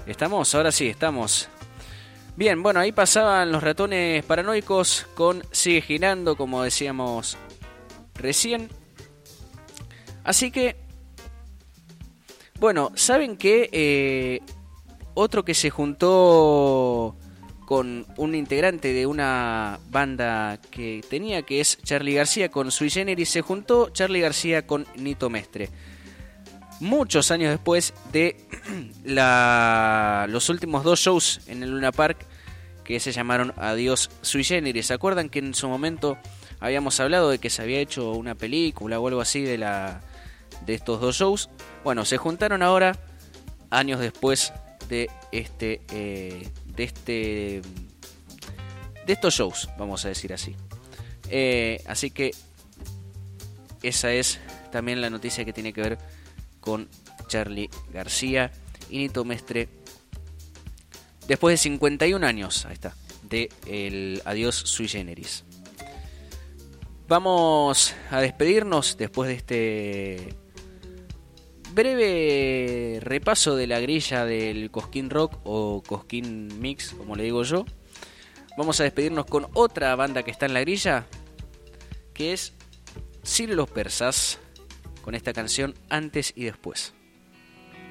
¿Estamos? Ahora sí, estamos. Bien, bueno, ahí pasaban los Ratones Paranoicos con Sigue Girando, como decíamos recién. Así que, bueno, ¿saben qué? Otro que se juntó con un integrante de una banda que tenía, que es Charly García con Sui Generis, se juntó Charly García con Nito Mestre. Muchos años después de los últimos 2 shows en el Luna Park, que se llamaron Adiós Sui Generis. ¿Se acuerdan que en su momento habíamos hablado de que se había hecho una película o algo así de estos 2 shows? Bueno, se juntaron ahora, años después de estos shows, vamos a decir así. Así que esa es también la noticia que tiene que ver con Charly García y Nito Mestre. Después de 51 años, ahí está, de el Adiós Sui Generis. Vamos a despedirnos después de este breve repaso de la grilla del Cosquín Rock o Cosquín Mix, como le digo yo. Vamos a despedirnos con otra banda que está en la grilla, que es Ciro y los Persas, con esta canción Antes y Después.